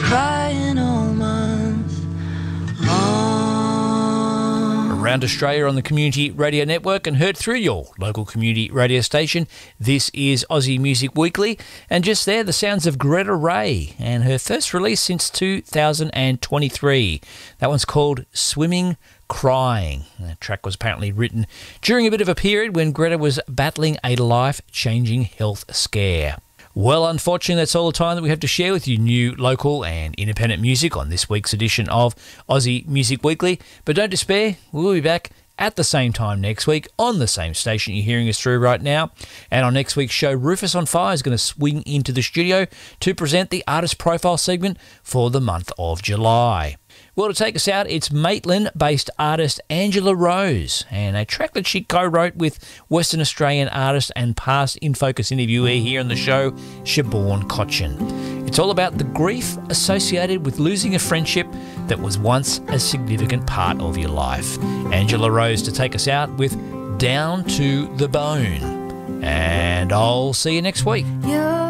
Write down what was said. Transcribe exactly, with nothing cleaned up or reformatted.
crying all month long. Around Australia on the Community Radio Network and heard through your local community radio station. This is Aussie Music Weekly, and just there the sounds of Greta Ray and her first release since two thousand twenty-three. That one's called Swimming Crying. The track was apparently written during a bit of a period when Greta was battling a life-changing health scare. Well, unfortunately, that's all the time that we have to share with you new, local and independent music on this week's edition of Aussie Music Weekly. But don't despair, we'll be back at the same time next week on the same station you're hearing us through right now. And on next week's show, Rufus on Fire is going to swing into the studio to present the artist profile segment for the month of July. Well, to take us out, it's Maitland-based artist Angela Rose and a track that she co-wrote with Western Australian artist and past In Focus interviewee here on the show, Siobhan Cochin. It's all about the grief associated with losing a friendship that was once a significant part of your life. Angela Rose to take us out with Down to the Bone. And I'll see you next week. You're